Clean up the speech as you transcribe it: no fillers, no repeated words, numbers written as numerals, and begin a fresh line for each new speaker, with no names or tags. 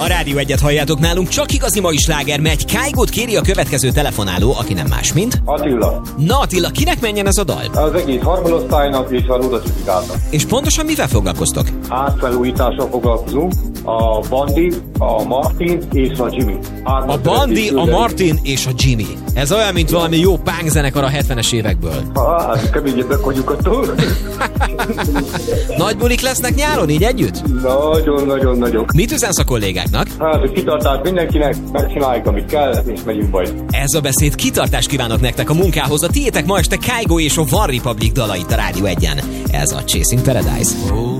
A Rádió Egyet halljátok nálunk, csak igazi mai sláger megy. Kygot kéri a következő telefonáló, aki nem más, mint...
Attila.
Na Attila, kinek menjen ez a dal?
Az egész harmadosztálynak és a Ludacsifikának.
És pontosan mivel foglalkoztok?
Házfelújítással foglalkozunk. A Bandi, a Martin és a Jimmy.
A Bandi, a Martin és a Jimmy. Ez olyan, mint valami jó punk zenekar a 70-es évekből.
Hát keményebbek vagyunk attól.
Nagy bulik lesznek nyáron, így együtt?
Nagyon.
Mit üzensz a kollégáknak?
Hát, hogy kitartást mindenkinek, megcsináljuk, amit kell, és megyünk majd.
Ez a beszéd, kitartást kívánok nektek a munkához. A tiétek ma este Kygo és a One Republic dalait a Rádió Egyen. Ez a Chasing Paradise.